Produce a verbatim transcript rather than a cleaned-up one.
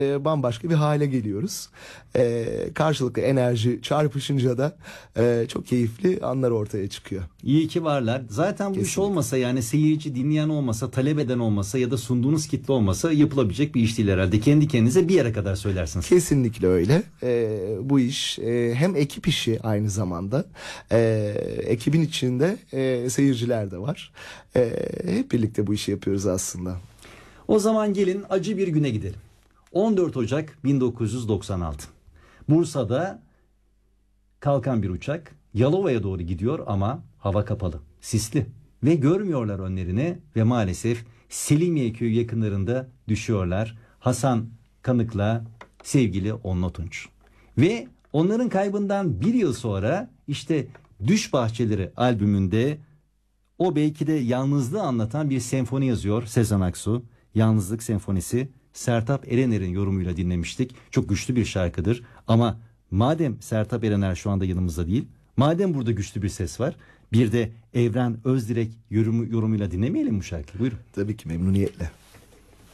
e, bambaşka bir hale geliyoruz. E, karşılıklı enerji çarpışınca da e, çok keyifli anlar ortaya çıkıyor. İyi ki varlar. Zaten bu iş Kesinlikle. olmasa, yani seyirci, dinleyen olmasa, talep eden olmasa ya da sunduğunuz kitle olmasa yapılabilecek bir iş değil herhalde. Kendi kendinize bir yere kadar söylersiniz. Kesinlikle öyle. E, bu iş e, hem ekip işi aynı zamanda. E, ekibin içinde e, seyirciler de var. E, hep birlikte bu işi yapıyoruz aslında. O zaman gelin acı bir güne gidelim. on dört Ocak bin dokuz yüz doksan altı. Bursa'da kalkan bir uçak Yalova'ya doğru gidiyor ama hava kapalı, sisli ve görmüyorlar önlerini ve maalesef Selimiye köyü yakınlarında düşüyorlar. Hasan Kanık'la sevgili Onno Tunç. Ve onların kaybından bir yıl sonra işte Düş Bahçeleri albümünde o belki de yalnızlığı anlatan bir senfoni yazıyor Sezen Aksu. Yalnızlık Senfonisi. Sertab Erener'in yorumuyla dinlemiştik. Çok güçlü bir şarkıdır ama madem Sertab Erener şu anda yanımızda değil, madem burada güçlü bir ses var, bir de Evren Özdirek yorumu, yorumuyla dinlemeyelim bu şarkıyı. Buyurun. Tabii ki memnuniyetle.